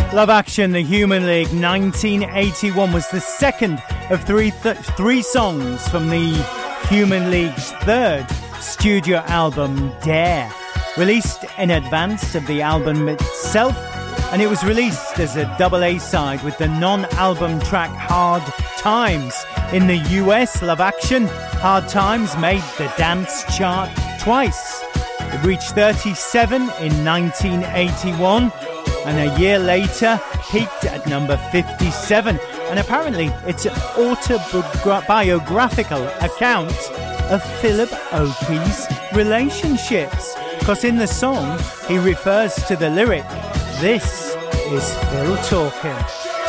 Love Action, The Human League, 1981 was the second of three songs from the Human League's third studio album, Dare, released in advance of the album itself, and it was released as a double A-side with the non-album track Hard Times. In the US, Love Action, Hard Times made the dance chart twice. It reached 37 in 1981, and a year later peaked at number 57. And apparently it's an autobiographical account of Philip Oakey's relationships, because in the song he refers to the lyric, "This is Phil talking."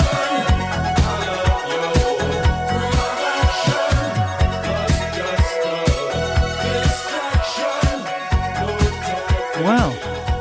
Well,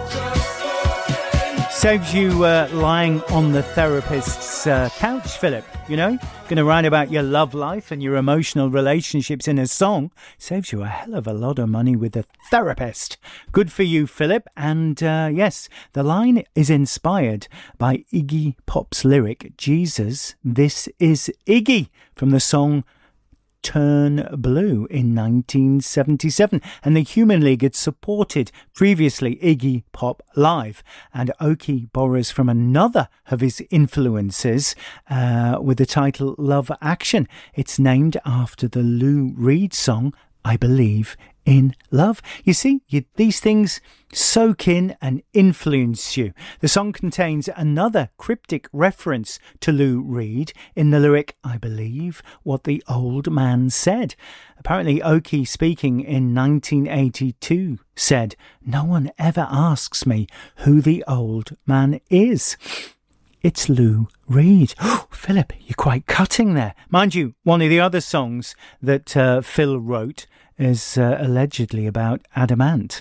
saves you lying on the therapist's couch, Philip. You know, going to write about your love life and your emotional relationships in a song. Saves you a hell of a lot of money with a therapist. Good for you, Philip. And yes, the line is inspired by Iggy Pop's lyric, "Jesus, this is Iggy," from the song Turn Blue in 1977, and the Human League had supported previously Iggy Pop live, and Oakey borrows from another of his influences with the title Love Action. It's named after the Lou Reed song I Believe in Love. You see, these things soak in and influence you. The song contains another cryptic reference to Lou Reed in the lyric, "I believe what the old man said." Apparently, Oakey, speaking in 1982, said, "No one ever asks me who the old man is. It's Lou Reed." Oh, Philip, you're quite cutting there. Mind you, one of the other songs that Phil wrote is allegedly about Adam Ant.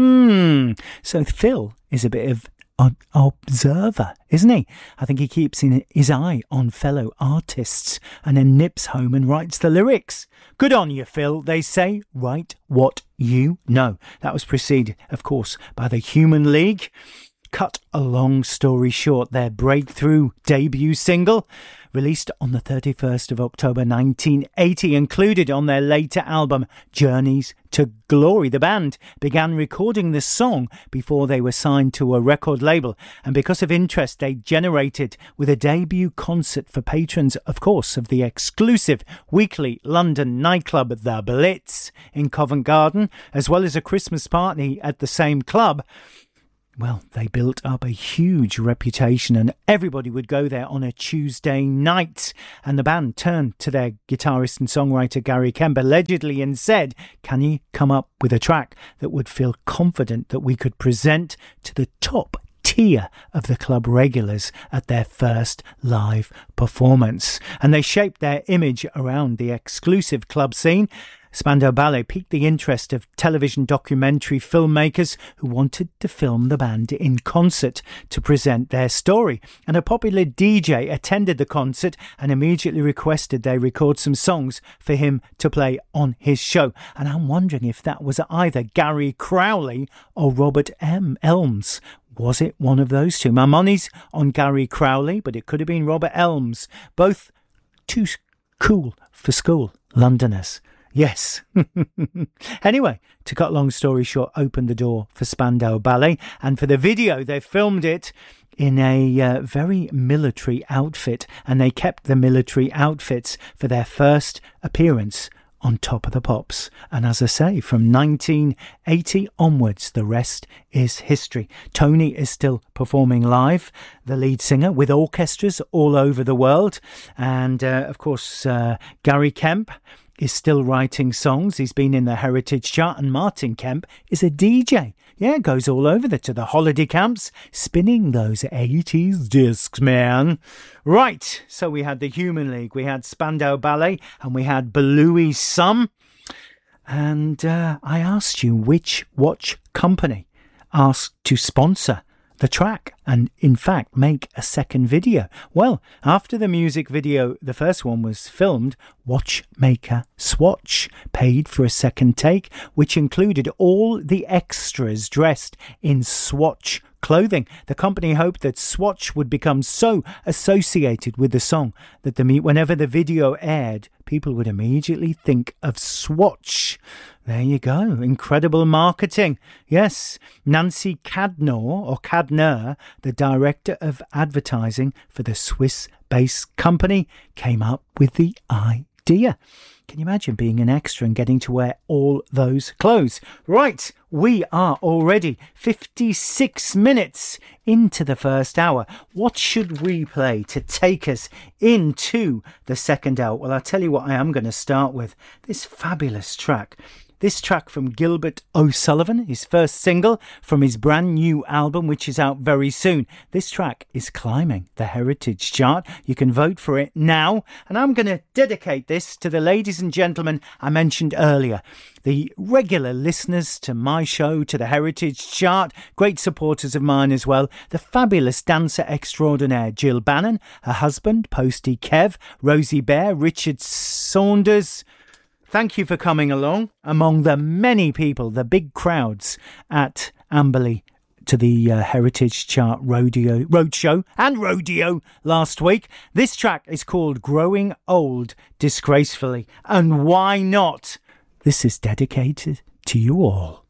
So Phil is a bit of an observer, isn't he? I think he keeps his eye on fellow artists and then nips home and writes the lyrics. Good on you, Phil. They say, write what you know. That was preceded, of course, by the Human League. Cut a long story short, their breakthrough debut single, released on the 31st of October 1980, included on their later album Journeys to Glory. The band began recording the song before they were signed to a record label, and because of interest they generated with a debut concert for patrons, of course, of the exclusive weekly London nightclub The Blitz in Covent Garden, as well as a Christmas party at the same club. Well, they built up a huge reputation and everybody would go there on a Tuesday night. And the band turned to their guitarist and songwriter Gary Kemp allegedly and said, "Can you come up with a track that would feel confident that we could present to the top tier of the club regulars at their first live performance?" And they shaped their image around the exclusive club scene. Spandau Ballet piqued the interest of television documentary filmmakers who wanted to film the band in concert to present their story. And a popular DJ attended the concert and immediately requested they record some songs for him to play on his show. And I'm wondering if that was either Gary Crowley or Robert Elms. Was it one of those two? My money's on Gary Crowley, but it could have been Robert Elms. Both too cool for school Londoners. Yes. Anyway, to cut long story short, opened the door for Spandau Ballet. And for the video, they filmed it in a very military outfit. And they kept the military outfits for their first appearance on Top of the Pops. And as I say, from 1980 onwards, the rest is history. Tony is still performing live, the lead singer, with orchestras all over the world. And, of course, Gary Kemp is still writing songs. He's been in the Heritage Chart, and Martin Kemp is a DJ. Yeah, goes all over to the holiday camps, spinning those 80s discs, man. Right, so we had the Human League, we had Spandau Ballet, and we had Beloui's Sum. And I asked you which watch company asked to sponsor the track and in fact make a second video. Well, after the music video, the first one was filmed, watchmaker Swatch paid for a second take, which included all the extras dressed in Swatch clothing. The company hoped that Swatch would become so associated with the song that whenever the video aired, people would immediately think of Swatch. There you go. Incredible marketing. Yes, Nancy Cadner, the director of advertising for the Swiss-based company, came up with the idea. Can you imagine being an extra and getting to wear all those clothes? Right, we are already 56 minutes into the first hour. What should we play to take us into the second hour? Well, I'll tell you what I am going to start with. This fabulous track. This track from Gilbert O'Sullivan, his first single from his brand new album, which is out very soon. This track is climbing the Heritage Chart. You can vote for it now. And I'm going to dedicate this to the ladies and gentlemen I mentioned earlier, the regular listeners to my show, to the Heritage Chart, great supporters of mine as well. The fabulous dancer extraordinaire Jill Bannon, her husband, Posty Kev, Rosie Bear, Richard Saunders. Thank you for coming along among the many people, the big crowds at Amberley to the Heritage Chart Roadshow and Rodeo last week. This track is called Growing Old Disgracefully. And why not? This is dedicated to you all.